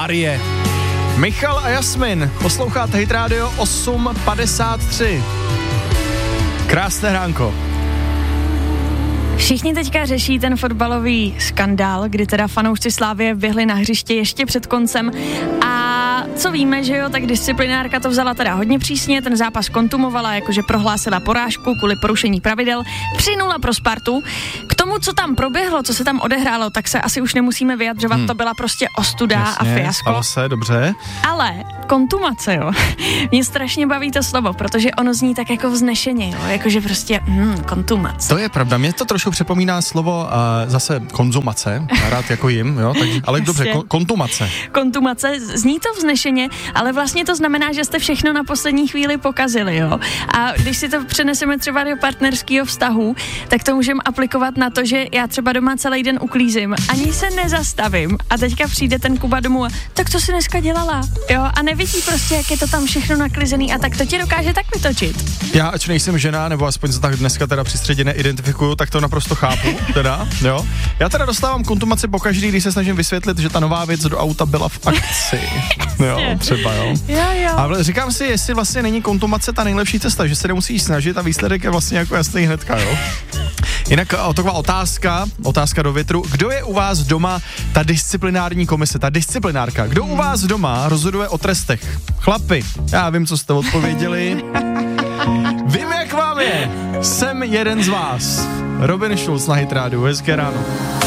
Marie. Michal a Jasmin, posloucháte Hit Radio 8:53. Krásné ránko. Všichni teďka řeší ten fotbalový skandál, kdy teda fanoušci Slavie běhli na hřiště ještě před koncem a co víme, že jo, tak disciplinárka to vzala teda hodně přísně, ten zápas kontumovala, jakože prohlásila porážku kvůli porušení pravidel, 3-0 pro Spartu. K tomu, co tam proběhlo, co se tam odehrálo, tak se asi už nemusíme vyjadřovat, to byla prostě ostuda. Jasně, a fiasko. Stalo se, dobře. Ale kontumace, jo, mě strašně baví to slovo, protože ono zní tak jako vznešeně, jo, jakože prostě kontumace. To je pravda, mě to trošku připomíná slovo zase konzumace, rád jako jim, jo, tak, ale dobře, kontumace. Kontumace, zní to vznešeně, ale vlastně to znamená, že jste všechno na poslední chvíli pokazili, jo. A když si to přeneseme třeba do partnerského vztahu, tak to můžeme aplikovat na to, že já třeba doma celý den uklízím, ani se nezastavím a teďka přijde ten Kuba domů a tak co jsi dneska dělala, jo, a nevidí prostě, jak je to tam všechno naklizený a tak to tě dokáže tak vytočit. Já, ač nejsem žena, nebo aspoň se tak dneska teda při středě neidentifikuju, tak to naprosto chápu, teda, jo. Já teda dostávám kontumaci pokaždý, když se snažím vysvětlit, že ta nová věc do auta byla v akci. Jo, třeba, jo. Jo. Ale říkám si, jestli vlastně není kontumace ta nejlepší cesta, že se nemusíš snažit a výsledek je vlastně jako jasný hnedka, jo. Jinak taková otázka do větru. Kdo je u vás doma ta disciplinární komise, ta disciplinárka? Kdo u vás doma rozhoduje o trestech? Chlapi, já vím, co jste odpověděli. Vím, jak vám je. Jsem jeden z vás. Robin Schulz na Hit Radio. Hezké ráno.